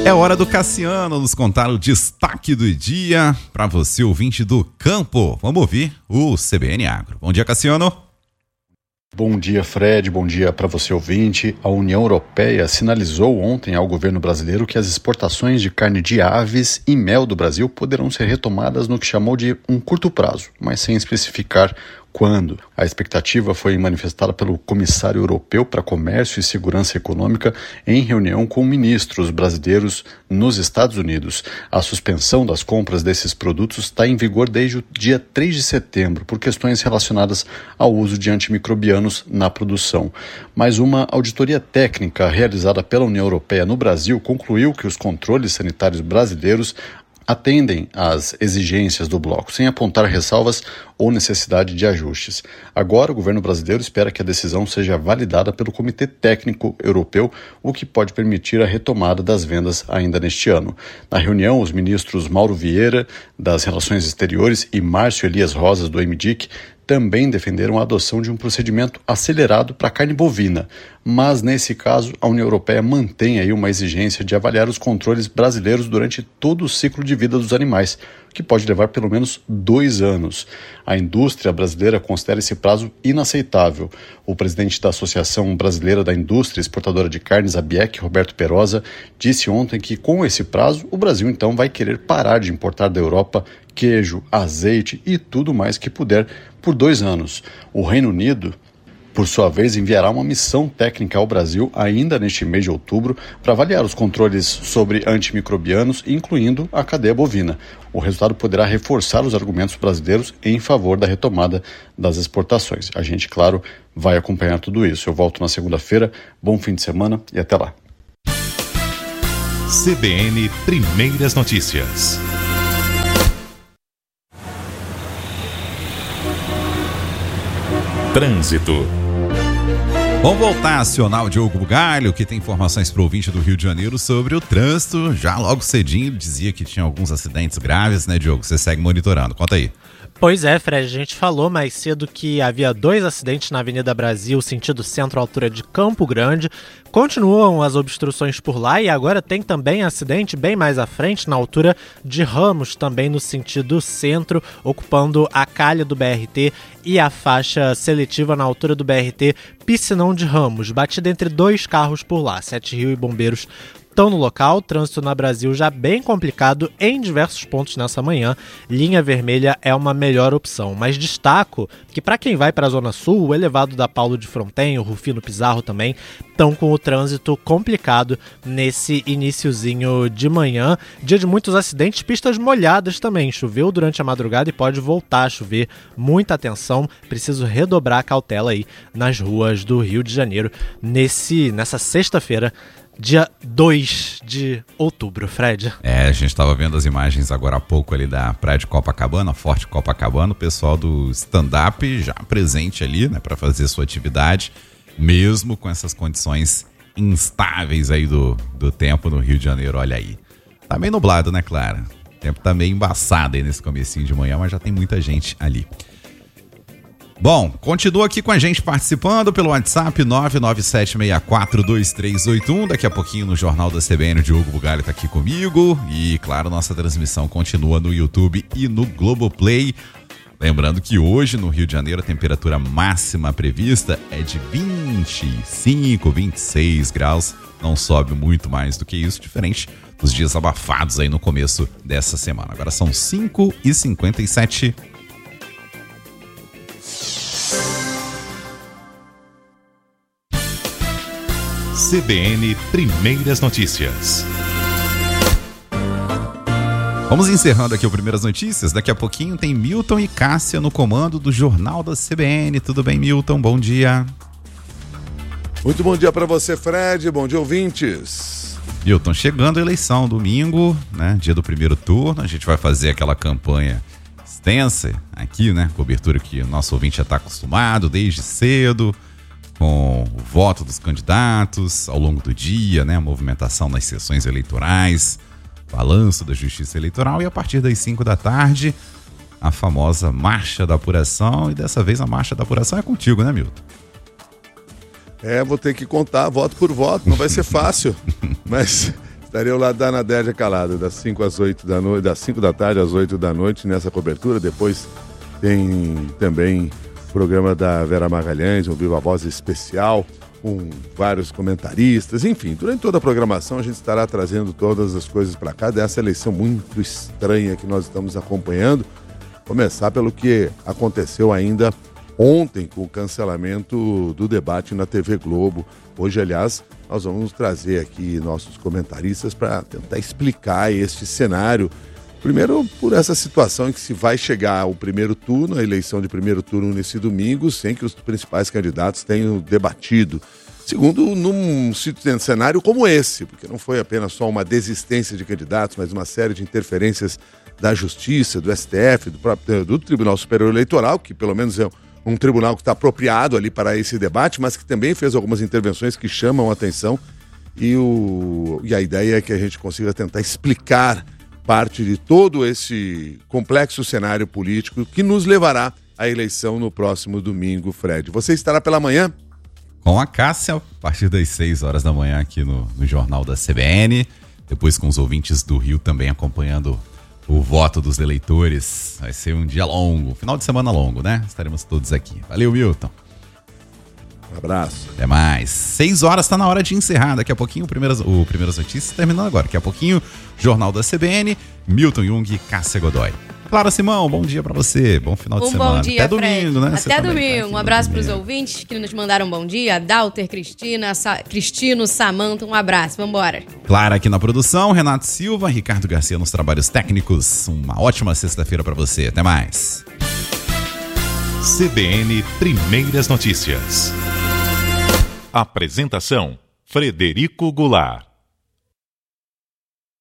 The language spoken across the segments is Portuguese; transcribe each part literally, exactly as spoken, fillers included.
É hora do Cassiano nos contar o destaque do dia para você, ouvinte do campo. Vamos ouvir o C B N Agro. Bom dia, Cassiano. Bom dia, Fred. Bom dia para você, ouvinte. A União Europeia sinalizou ontem ao governo brasileiro que as exportações de carne de aves e mel do Brasil poderão ser retomadas no que chamou de um curto prazo, mas sem especificar quando. A expectativa foi manifestada pelo Comissário Europeu para Comércio e Segurança Econômica em reunião com ministros brasileiros nos Estados Unidos. A suspensão das compras desses produtos está em vigor desde o dia três de setembro, por questões relacionadas ao uso de antimicrobianos na produção. Mas uma auditoria técnica realizada pela União Europeia no Brasil concluiu que os controles sanitários brasileiros atendem às exigências do bloco, sem apontar ressalvas ou necessidade de ajustes. Agora, o governo brasileiro espera que a decisão seja validada pelo Comitê Técnico Europeu, o que pode permitir a retomada das vendas ainda neste ano. Na reunião, os ministros Mauro Vieira, das Relações Exteriores, e Márcio Elias Rosas, do M D I C, também defenderam a adoção de um procedimento acelerado para a carne bovina, mas nesse caso a União Europeia mantém aí uma exigência de avaliar os controles brasileiros durante todo o ciclo de vida dos animais, que pode levar pelo menos dois anos. A indústria brasileira considera esse prazo inaceitável. O presidente da Associação Brasileira da Indústria Exportadora de Carnes, a B I E C, Roberto Perosa, disse ontem que com esse prazo o Brasil então vai querer parar de importar da Europa queijo, azeite e tudo mais que puder por dois anos. O Reino Unido, por sua vez, enviará uma missão técnica ao Brasil ainda neste mês de outubro para avaliar os controles sobre antimicrobianos, incluindo a cadeia bovina. O resultado poderá reforçar os argumentos brasileiros em favor da retomada das exportações. A gente, claro, vai acompanhar tudo isso. Eu volto na segunda-feira. Bom fim de semana e até lá. C B N Primeiras Notícias. Trânsito. Vamos voltar a acionar o Diogo Bugalho, que tem informações para o ouvinte do Rio de Janeiro sobre o trânsito. Já logo cedinho dizia que tinha alguns acidentes graves, né, Diogo? Você segue monitorando. Conta aí. Pois é, Fred, a gente falou mais cedo que havia dois acidentes na Avenida Brasil, sentido centro, altura de Campo Grande. Continuam as obstruções por lá e agora tem também acidente bem mais à frente, na altura de Ramos, também no sentido centro, ocupando a calha do B R T e a faixa seletiva na altura do B R T Piscinão de Ramos. Batida entre dois carros por lá, Sete Rio e bombeiros estão no local. Trânsito na Brasil já bem complicado em diversos pontos nessa manhã. Linha vermelha é uma melhor opção, mas destaco que para quem vai para a Zona Sul, o elevado da Paulo de Fronten, o Rufino Pizarro também, estão com o trânsito complicado nesse iniciozinho de manhã. Dia de muitos acidentes, pistas molhadas também. Choveu durante a madrugada e pode voltar a chover. Muita atenção, preciso redobrar a cautela aí nas ruas do Rio de Janeiro nesse, nessa sexta-feira, dia dois de outubro, Fred. É, a gente estava vendo as imagens agora há pouco ali da Praia de Copacabana, Forte Copacabana, o pessoal do stand-up já presente ali, né, para fazer sua atividade, mesmo com essas condições instáveis aí do, do tempo no Rio de Janeiro, olha aí. Tá meio nublado, né, Clara? O tempo tá meio embaçado aí nesse comecinho de manhã, mas já tem muita gente ali. Bom, continua aqui com a gente participando pelo WhatsApp nove nove sete seis quatro dois três oito um. Daqui a pouquinho no Jornal da C B N, o Diogo Bugalho está aqui comigo. E, claro, nossa transmissão continua no YouTube e no Globoplay. Lembrando que hoje no Rio de Janeiro a temperatura máxima prevista é de vinte e cinco, vinte e seis graus. Não sobe muito mais do que isso, diferente dos dias abafados aí no começo dessa semana. Agora são cinco e cinquenta e sete. C B N Primeiras Notícias. Vamos encerrando aqui o Primeiras Notícias. Daqui a pouquinho tem Milton e Cássia no comando do Jornal da C B N. Tudo bem, Milton? Bom dia. Muito bom dia para você, Fred. Bom dia, ouvintes. Milton, chegando a eleição, domingo, né? Dia do primeiro turno. A gente vai fazer aquela campanha extensa aqui, né? Cobertura que o nosso ouvinte já está acostumado desde cedo, com o voto dos candidatos ao longo do dia, né? A movimentação nas sessões eleitorais, balanço da Justiça Eleitoral e a partir das cinco da tarde, a famosa Marcha da Apuração. E dessa vez a Marcha da Apuração é contigo, né, Milton? É, vou ter que contar voto por voto, não vai ser fácil, mas Estarei ao lado da Anadélia Calado, das cinco às oito da noite, das cinco da tarde às oito da noite, nessa cobertura. Depois tem também o programa da Vera Magalhães, um Viva Voz especial, com vários comentaristas. Enfim, durante toda a programação a gente estará trazendo todas as coisas para cá dessa eleição muito estranha que nós estamos acompanhando. Começar pelo que aconteceu ainda ontem com o cancelamento do debate na T V Globo. Hoje, aliás, nós vamos trazer aqui nossos comentaristas para tentar explicar este cenário. Primeiro, por essa situação em que se vai chegar ao primeiro turno, a eleição de primeiro turno nesse domingo, sem que os principais candidatos tenham debatido. Segundo, num cenário como esse, porque não foi apenas só uma desistência de candidatos, mas uma série de interferências da Justiça, do S T F, do, próprio, do Tribunal Superior Eleitoral, que pelo menos é um tribunal que está apropriado ali para esse debate, mas que também fez algumas intervenções que chamam a atenção. E, o, e a ideia é que a gente consiga tentar explicar parte de todo esse complexo cenário político que nos levará à eleição no próximo domingo, Fred. Você estará pela manhã? Com a Cássia, a partir das seis horas da manhã aqui no, no Jornal da C B N. Depois com os ouvintes do Rio também acompanhando o voto dos eleitores. Vai ser um dia longo, final de semana longo, né? Estaremos todos aqui. Valeu, Milton. Um abraço. Até mais. Seis horas, tá na hora de encerrar. Daqui a pouquinho, o Primeiras, o Primeiras Notícias terminando agora. Daqui a pouquinho, Jornal da C B N, Milton Jung e Cássia Godoy. Clara Simão, bom dia pra você. Bom final de um semana. bom dia, Até Fred. domingo, né? Até domingo. Tá um abraço pros ouvintes que nos mandaram um bom dia. Dalter, Cristina, Sa- Cristino, Samanta, um abraço. Vambora. Clara aqui na produção, Renato Silva, Ricardo Garcia nos trabalhos técnicos. Uma ótima sexta-feira pra você. Até mais. C B N Primeiras Notícias. Apresentação: Frederico Goulart.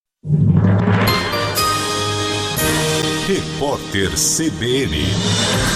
Repórter C B N.